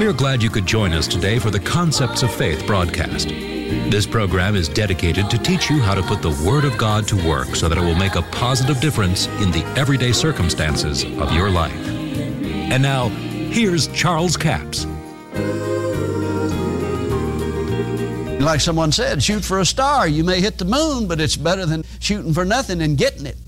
We are glad you could join us today for the Concepts of Faith broadcast. This program is dedicated to teach you how to put the Word of God to work so that it will make a positive difference in the everyday circumstances of your life. And now, here's Charles Capps. Like someone said, shoot for a star. You may hit the moon, but it's better than shooting for nothing and getting it.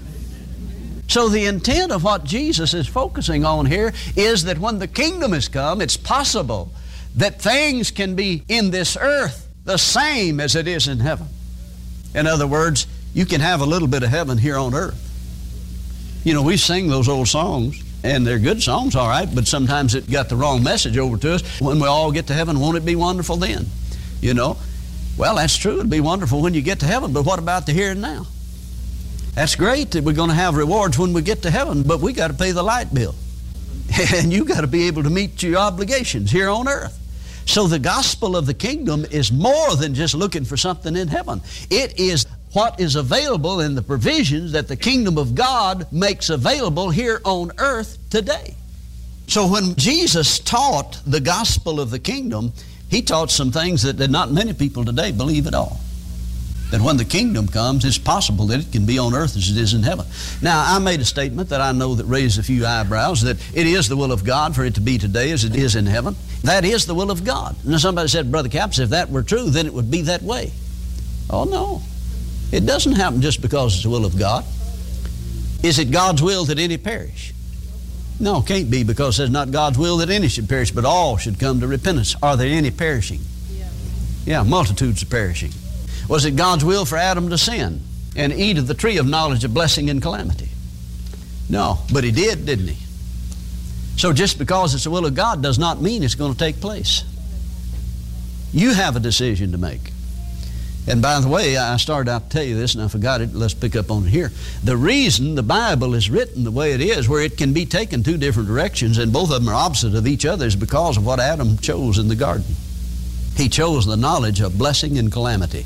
So the intent of what Jesus is focusing on here is that when the kingdom has come, it's possible that things can be in this earth the same as it is in heaven. In other words, you can have a little bit of heaven here on earth. You know, we sing those old songs, and they're good songs, all right, but sometimes it got the wrong message over to us. When we all get to heaven, won't it be wonderful then? You know, well, that's true. It'll be wonderful when you get to heaven, but what about the here and now? That's great that we're going to have rewards when we get to heaven, but we got to pay the light bill. And you got to be able to meet your obligations here on earth. So the gospel of the kingdom is more than just looking for something in heaven. It is what is available in the provisions that the kingdom of God makes available here on earth today. So when Jesus taught the gospel of the kingdom, He taught some things that not many people today believe at all. That when the kingdom comes, it's possible that it can be on earth as it is in heaven. Now, I made a statement that I know that raised a few eyebrows, that it is the will of God for it to be today as it is in heaven. That is the will of God. And somebody said, Brother Capps, if that were true, then it would be that way. Oh, no. It doesn't happen just because it's the will of God. Is it God's will that any perish? No, it can't be, because it's not God's will that any should perish, but all should come to repentance. Are there any perishing? Yeah, multitudes are perishing. Was it God's will for Adam to sin and eat of the tree of knowledge of blessing and calamity? No, but he did, didn't he? So just because it's the will of God does not mean it's going to take place. You have a decision to make. And by the way, I started out to tell you this and I forgot it. Let's pick up on it here. The reason the Bible is written the way it is, where it can be taken two different directions and both of them are opposite of each other, is because of what Adam chose in the garden. He chose the knowledge of blessing and calamity.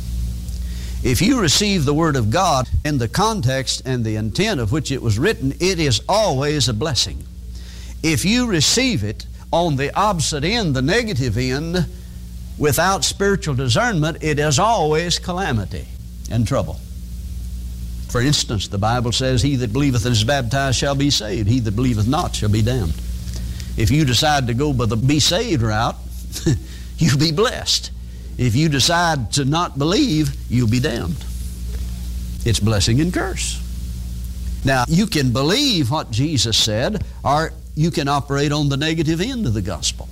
If you receive the Word of God in the context and the intent of which it was written, it is always a blessing. If you receive it on the opposite end, the negative end, without spiritual discernment, it is always calamity and trouble. For instance, the Bible says, he that believeth and is baptized shall be saved. He that believeth not shall be damned. If you decide to go by the be saved route, you'll be blessed. If you decide to not believe, you'll be damned. It's blessing and curse. Now, you can believe what Jesus said, or you can operate on the negative end of the gospel.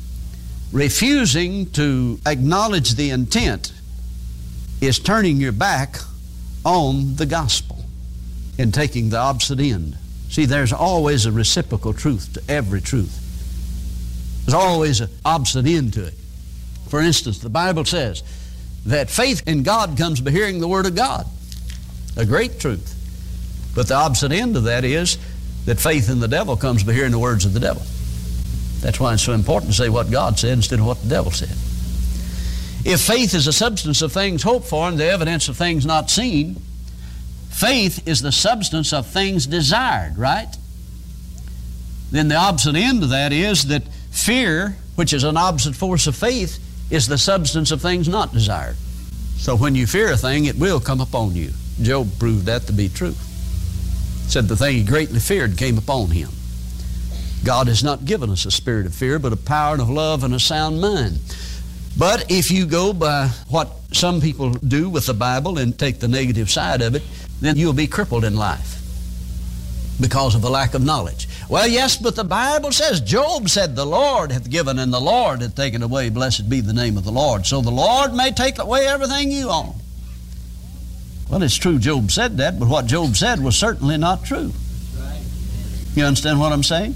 Refusing to acknowledge the intent is turning your back on the gospel and taking the opposite end. See, there's always a reciprocal truth to every truth. There's always an opposite end to it. For instance, the Bible says that faith in God comes by hearing the Word of God. A great truth. But the opposite end of that is that faith in the devil comes by hearing the words of the devil. That's why it's so important to say what God said instead of what the devil said. If faith is the substance of things hoped for and the evidence of things not seen, faith is the substance of things desired, right? Then the opposite end of that is that fear, which is an opposite force of faith, is the substance of things not desired. So when you fear a thing, it will come upon you. Job proved that to be true. Said the thing he greatly feared came upon him. God has not given us a spirit of fear, but of power and of love and a sound mind. But if you go by what some people do with the Bible and take the negative side of it, then you'll be crippled in life because of a lack of knowledge. Well, yes, but the Bible says, Job said, the Lord hath given and the Lord hath taken away. Blessed be the name of the Lord. So the Lord may take away everything you own. Well, it's true Job said that, but what Job said was certainly not true. You understand what I'm saying?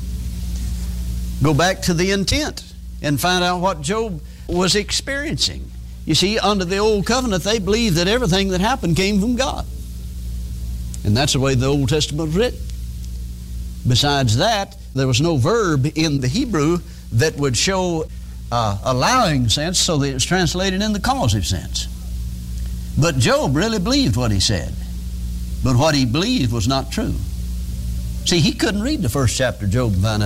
Go back to the intent and find out what Job was experiencing. You see, under the old covenant, they believed that everything that happened came from God. And that's the way the Old Testament was written. Besides that, there was no verb in the Hebrew that would show allowing sense, so that it was translated in the causative sense. But Job really believed what he said. But what he believed was not true. See, he couldn't read the first chapter of Job and find out